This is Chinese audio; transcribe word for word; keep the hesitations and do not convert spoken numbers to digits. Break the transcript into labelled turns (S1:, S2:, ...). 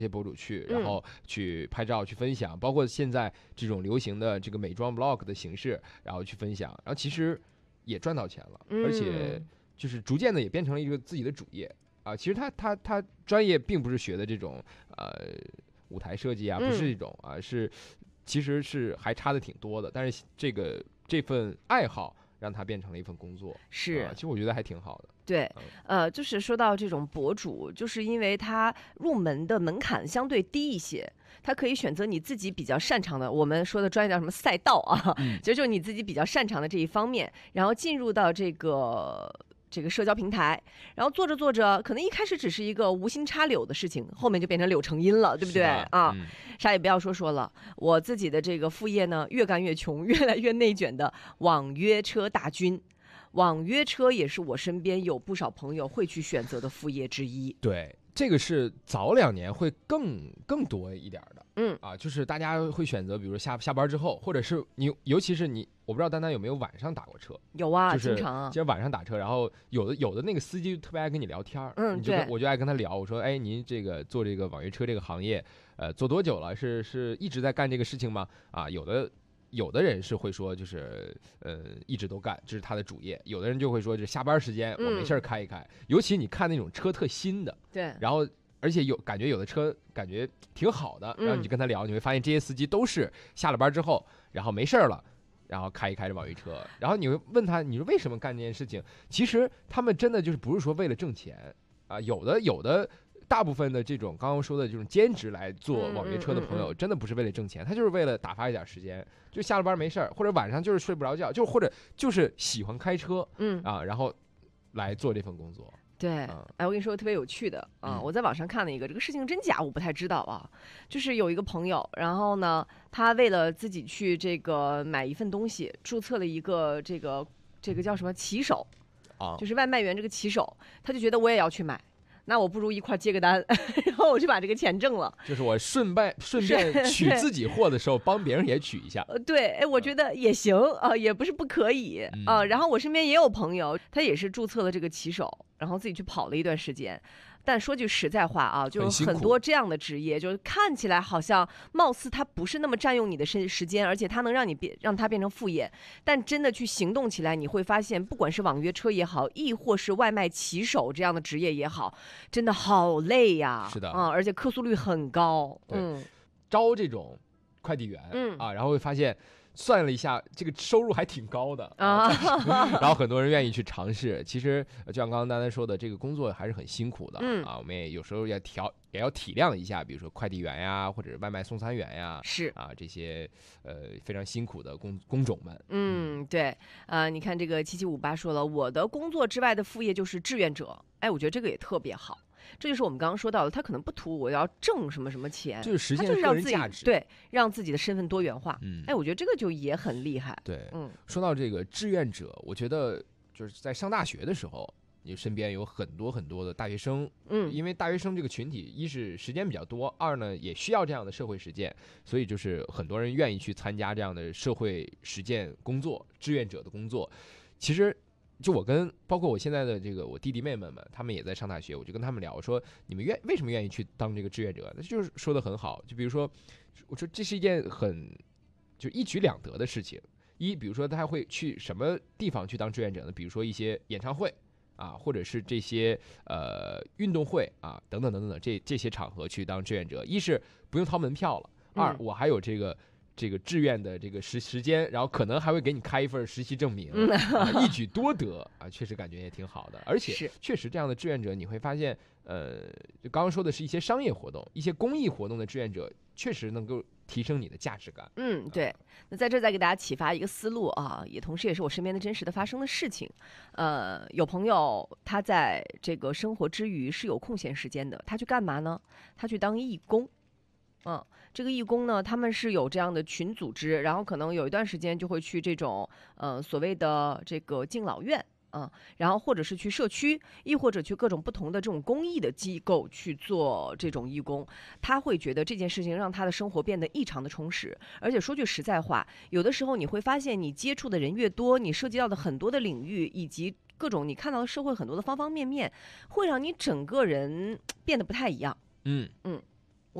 S1: 些博主去，然后去拍照去分享，包括现在这种流行的这个美妆 vlog 的形式，然后去分享，然后其实也赚到钱了，而且就是逐渐的也变成了一个自己的主业啊。其实他他他专业并不是学的这种呃舞台设计啊，不是这种啊，是其实是还差的挺多的，但是这个这份爱好让它变成了一份工作，
S2: 是、
S1: 啊，其实我觉得还挺好的。
S2: 对，呃，就是说到这种博主，就是因为他入门的门槛相对低一些，他可以选择你自己比较擅长的，我们说的专业叫什么赛道啊，嗯、其实就是你自己比较擅长的这一方面，然后进入到这个。这个社交平台，然后做着做着，可能一开始只是一个无心插柳的事情，后面就变成柳成荫了，对不对啊？嗯、啥也不要说说了，我自己的这个副业呢，越干越穷，越来越内卷的网约车大军。网约车也是我身边有不少朋友会去选择的副业之一。
S1: 对，这个是早两年会更更多一点的，
S2: 嗯
S1: 啊，就是大家会选择，比如下下班之后，或者是你，尤其是你，我不知道丹丹有没有晚上打过车？
S2: 有啊，
S1: 就是
S2: 经常啊。
S1: 其实晚上打车，然后有的有的那个司机特别爱跟你聊天，
S2: 嗯，
S1: 你就
S2: 对，
S1: 我就爱跟他聊，我说，哎，您这个做这个网约车这个行业，呃，做多久了？是是一直在干这个事情吗？啊，有的。有的人是会说，就是呃，一直都干，这是他的主业；有的人就会说，就是下班时间我没事开一开。嗯、尤其你看那种车特新的，
S2: 对，
S1: 然后而且有感觉有的车感觉挺好的，然后你就跟他聊，嗯、你会发现这些司机都是下了班之后，然后没事了，然后开一开这网约车，然后你会问他，你说为什么干这件事情？其实他们真的就是不是说为了挣钱啊，有的有的。大部分的这种刚刚说的这种兼职来做网约车的朋友，真的不是为了挣钱，他就是为了打发一点时间，就下了班没事儿，或者晚上就是睡不着觉，就或者就是喜欢开车，嗯啊，然后来做这份工作。
S2: 对，哎，我跟你说特别有趣的啊，嗯、我在网上看了一个，这个事情真假我不太知道啊，就是有一个朋友，然后呢，他为了自己去这个买一份东西，注册了一个这个这个叫什么骑手，啊，就是外卖员这个骑手，他就觉得我也要去买。那我不如一块接个单，然后我就把这个钱挣了。
S1: 就是我顺便顺便取自己货的时候，帮别人也取一下。
S2: 呃，对，哎，我觉得也行啊、呃，也不是不可以啊、嗯呃。然后我身边也有朋友，他也是注册了这个骑手，然后自己去跑了一段时间。但说句实在话啊，就是很多这样的职业，就是看起来好像貌似它不是那么占用你的时间，而且它能让你变让它变成副业，但真的去行动起来，你会发现，不管是网约车也好，亦或是外卖骑手这样的职业也好，真的好累呀。
S1: 是的
S2: 啊、嗯，而且客诉率很高。
S1: 嗯，招这种快递员，嗯啊，然后会发现。算了一下，这个收入还挺高的啊，然后很多人愿意去尝试。其实就像刚刚丹丹说的，这个工作还是很辛苦的、嗯、啊，我们也有时候要调，也要体谅一下，比如说快递员呀，或者是外卖送餐员呀，
S2: 是
S1: 啊，这些呃非常辛苦的工工种们。
S2: 嗯，对，呃，你看这个七七五八说了，我的工作之外的副业就是志愿者。哎，我觉得这个也特别好。这就是我们刚刚说到的，他可能不图我要挣什么什么钱，
S1: 就是实现个人价值，
S2: 对，让自己的身份多元化。嗯，哎，我觉得这个就也很厉害。
S1: 对，嗯，说到这个志愿者，我觉得就是在上大学的时候，你身边有很多很多的大学生，嗯，因为大学生这个群体，一是时间比较多，二呢也需要这样的社会实践，所以就是很多人愿意去参加这样的社会实践工作，志愿者的工作，其实。就我跟包括我现在的这个我弟弟妹妹们，他们也在上大学，我就跟他们聊，我说你们愿为什么愿意去当这个志愿者？那就是说的很好，就比如说，我说这是一件很就一举两得的事情。一，比如说他会去什么地方去当志愿者呢？比如说一些演唱会啊，或者是这些呃运动会啊等等等等这这些场合去当志愿者。一是不用掏门票了，二我还有这个。这个志愿的这个时时间，然后可能还会给你开一份实习证明，啊、一举多得啊，确实感觉也挺好的。而且确实这样的志愿者，你会发现，呃，就刚刚说的是一些商业活动、一些公益活动的志愿者，确实能够提升你的价值感。
S2: 嗯，对。那在这再给大家启发一个思路啊，也同时也是我身边的真实的发生的事情。呃，有朋友他在这个生活之余是有空闲时间的，他去干嘛呢？他去当义工。嗯，这个义工呢，他们是有这样的群组织，然后可能有一段时间就会去这种呃所谓的这个敬老院啊、嗯，然后或者是去社区，亦或者去各种不同的这种公益的机构去做这种义工，他会觉得这件事情让他的生活变得异常的充实。而且说句实在话，有的时候你会发现，你接触的人越多，你涉及到的很多的领域以及各种你看到的社会很多的方方面面，会让你整个人变得不太一样。
S1: 嗯
S2: 嗯。